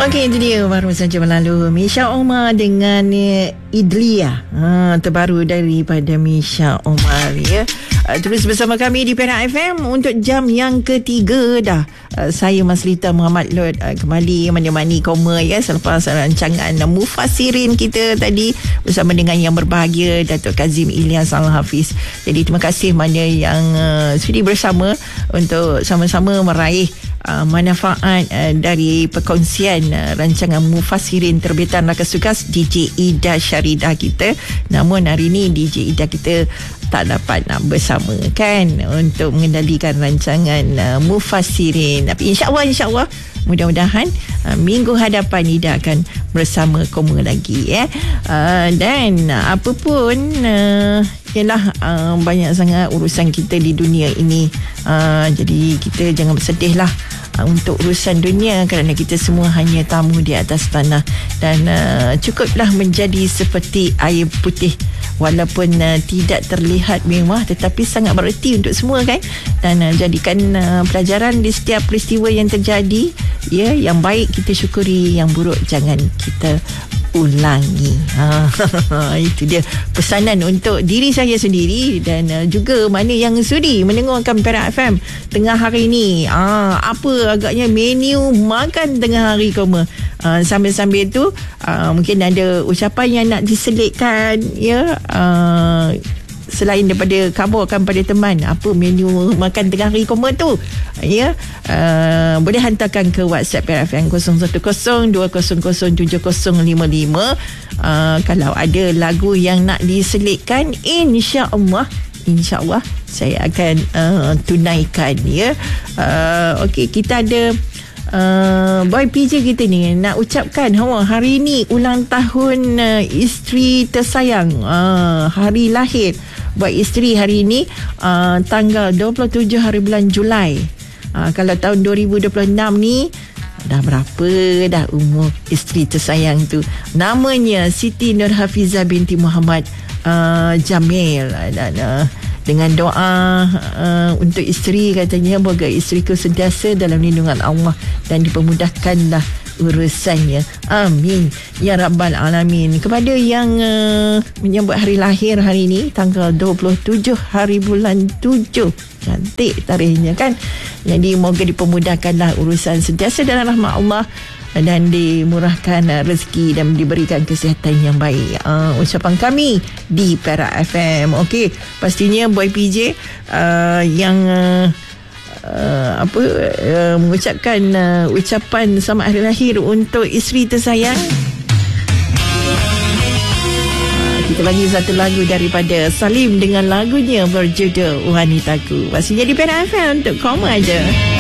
Okey, itu dia baru saja berlalu Misha Omar dengan Idlia. Terbaru daripada Misha Omar ya. Terus bersama kami di Perak FM untuk jam yang ketiga dah. Saya Maslita Muhammad Lod kembali menemani koma ya selepas rancangan Mufassirin kita tadi bersama dengan yang berbahagia Datuk Kazim Ilyas Al-Hafiz. Jadi terima kasih mana yang sudi bersama untuk sama-sama meraih manfaat dari perkongsian rancangan Mufassirin terbitan Rakas Tugas DJ Ida Syaridah kita. Namun hari ini DJ Ida kita tak dapat nak bersama kan untuk mengendalikan rancangan Mufassirin. Tapi insya-Allah mudah-mudahan minggu hadapan Ida akan bersama koma lagi ya. Dan apa pun ialah banyak sangat urusan kita di dunia ini. Jadi kita jangan bersedih lah untuk urusan dunia kerana kita semua hanya tamu di atas tanah dan cukuplah menjadi seperti air putih walaupun tidak terlihat mewah tetapi sangat bererti untuk semua kan, dan jadikan pelajaran di setiap peristiwa yang terjadi ya. Yang baik kita syukuri, yang buruk jangan kita ulangi. Itu dia pesanan untuk diri saya sendiri dan juga mana yang sudi mendengarkan Perak FM tengah hari ini. Apa agaknya menu makan tengah hari koma. Sambil-sambil tu mungkin ada ucapan yang nak diselitkan ya. Selain daripada kabarkan pada teman apa menu makan tengah hari koma tu ya, boleh hantarkan ke WhatsApp PRFM 0102007055. Kalau ada lagu yang nak diselitkan, insya-Allah saya akan tunaikan ya. Okey, kita ada boy PJ kita ni nak ucapkan hari ni ulang tahun isteri tersayang, hari lahir buat isteri hari ni tanggal 27 hari bulan Julai. Kalau tahun 2026 ni dah berapa dah umur isteri tersayang tu? Namanya Siti Nurhafizah binti Muhammad Jamil. Dan dengan doa untuk isteri, katanya moga isteriku sentiasa dalam lindungan Allah dan dipermudahkanlah urusannya. Amin ya rabbal alamin. Kepada yang menyambut hari lahir hari ini tanggal 27 hari bulan 7, cantik tarikhnya kan. Jadi moga dipermudahkanlah urusan, sentiasa dalam rahmat Allah dan dimurahkan rezeki dan diberikan kesihatan yang baik. Ucapan kami di Perak FM. Okey, pastinya Boy PJ yang mengucapkan ucapan selamat hari lahir untuk isteri tersayang. Kita bagi satu lagu daripada Salim dengan lagunya berjudul Wanitaku. Pastinya di Perak FM untuk koma aja.